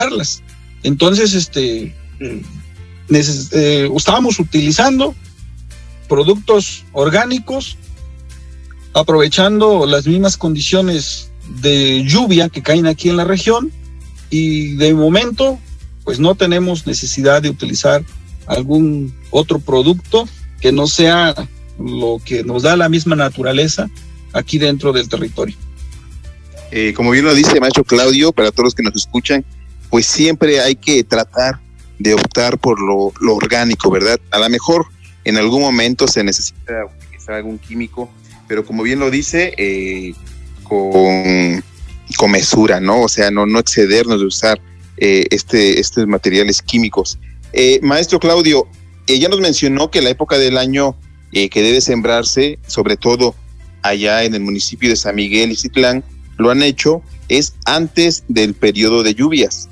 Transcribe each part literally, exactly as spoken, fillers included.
utilizarlas. Entonces, este, neces- eh, estábamos utilizando productos orgánicos, aprovechando las mismas condiciones de lluvia que caen aquí en la región, y de momento pues no tenemos necesidad de utilizar algún otro producto que no sea lo que nos da la misma naturaleza aquí dentro del territorio. Eh, como bien lo dice maestro Claudio, para todos los que nos escuchan, pues siempre hay que tratar de optar por lo, lo orgánico, ¿verdad? A lo mejor en algún momento se necesita utilizar algún químico, pero como bien lo dice, eh, con, con mesura, ¿no? O sea, no, no excedernos de usar eh, este, estos materiales químicos. Eh, maestro Claudio, eh, ya nos mencionó que la época del año eh, que debe sembrarse, sobre todo allá en el municipio de San Miguel y Citlán, lo han hecho, es antes del periodo de lluvias.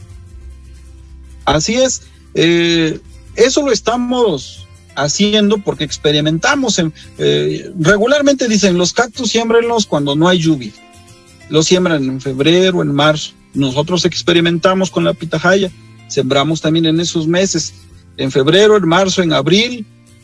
Así es, eh, eso lo estamos haciendo porque experimentamos. En, eh, regularmente dicen, los cactus siémbrenlos cuando no hay lluvia. Los siembran en febrero, en marzo. Nosotros experimentamos con la pitahaya, sembramos también en esos meses, en febrero, en marzo, en abril,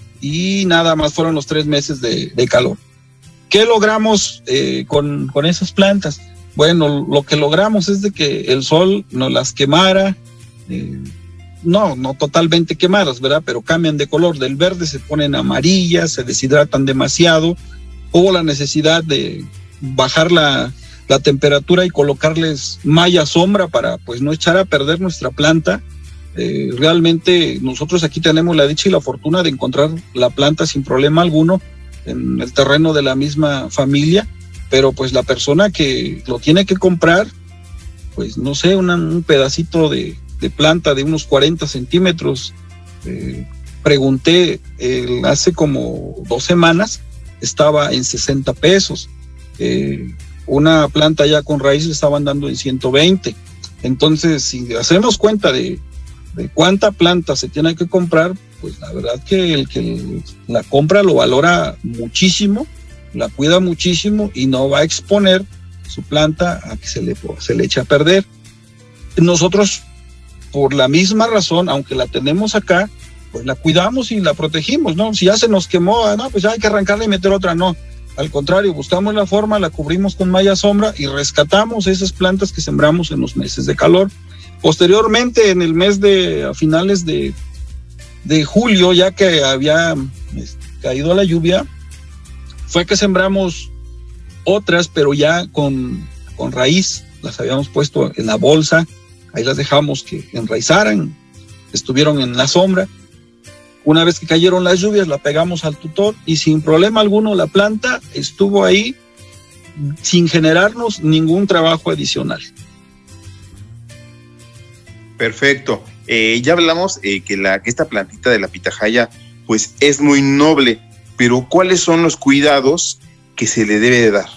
y nada más fueron los tres meses de, de calor. ¿Qué logramos eh, con, con esas plantas? Bueno, lo que logramos es de que el sol no las quemara, eh, no, no totalmente quemadas, ¿verdad? Pero cambian de color, del verde se ponen amarillas, se deshidratan demasiado. Hubo la necesidad de bajar la, la temperatura y colocarles malla sombra para pues no echar a perder nuestra planta. Eh, realmente nosotros aquí tenemos la dicha y la fortuna de encontrar la planta sin problema alguno en el terreno de la misma familia, pero pues la persona que lo tiene que comprar, pues no sé, una, un pedacito de, de planta de unos cuarenta centímetros, eh, pregunté eh, hace como dos semanas, estaba en sesenta pesos, eh, una planta ya con raíz le estaban dando en ciento veinte. Entonces, si hacemos cuenta de, de cuánta planta se tiene que comprar, pues la verdad que el que la compra lo valora muchísimo, la cuida muchísimo y no va a exponer su planta a que se le, se le eche a perder. Nosotros, por la misma razón, aunque la tenemos acá, pues la cuidamos y la protegimos, ¿no? Si ya se nos quemó, no, pues ya hay que arrancarla y meter otra, no. Al contrario, buscamos la forma, la cubrimos con malla sombra y rescatamos esas plantas que sembramos en los meses de calor. Posteriormente, en el mes de, a finales de de julio, ya que había caído la lluvia, fue que sembramos otras, pero ya con, con raíz, las habíamos puesto en la bolsa, ahí las dejamos que enraizaran, estuvieron en la sombra. Una vez que cayeron las lluvias, la pegamos al tutor y sin problema alguno la planta estuvo ahí sin generarnos ningún trabajo adicional. Perfecto. Eh, ya hablamos eh, que, la, que esta plantita de la pitahaya pues es muy noble, pero ¿cuáles son los cuidados que se le debe de dar?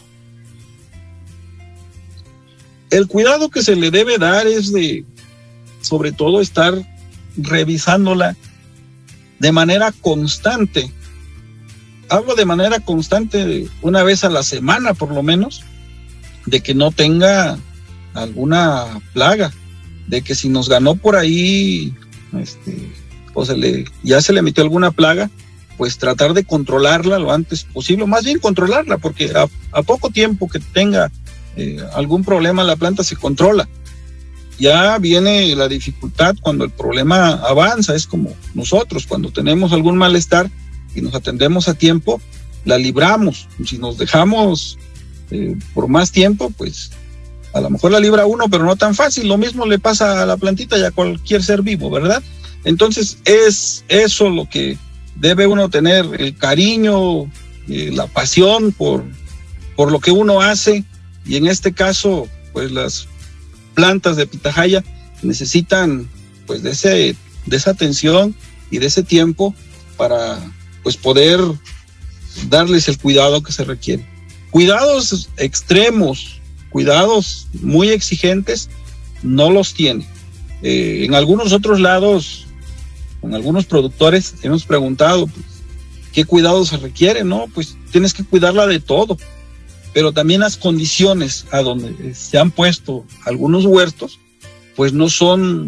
El cuidado que se le debe dar es de, sobre todo, estar revisándola de manera constante. Hablo de manera constante, una vez a la semana por lo menos, de que no tenga alguna plaga, de que si nos ganó por ahí, este, o se le, ya se le metió alguna plaga, pues tratar de controlarla lo antes posible, más bien controlarla, porque a, a poco tiempo que tenga eh, algún problema la planta se controla. Ya viene la dificultad cuando el problema avanza, es como nosotros, cuando tenemos algún malestar y nos atendemos a tiempo, la libramos. Si nos dejamos eh, por más tiempo, pues a lo mejor la libra uno, pero no tan fácil. Lo mismo le pasa a la plantita y a cualquier ser vivo, ¿verdad? Entonces es eso lo que debe uno tener, el cariño, eh, la pasión por, por lo que uno hace, y en este caso, pues las plantas de pitahaya necesitan pues de ese, de esa atención y de ese tiempo para pues poder darles el cuidado que se requiere. Cuidados extremos, cuidados muy exigentes, no los tiene. Eh, en algunos otros lados, con algunos productores, hemos preguntado, pues, ¿qué cuidados se requieren? No, pues tienes que cuidarla de todo, pero también las condiciones a donde se han puesto algunos huertos pues no son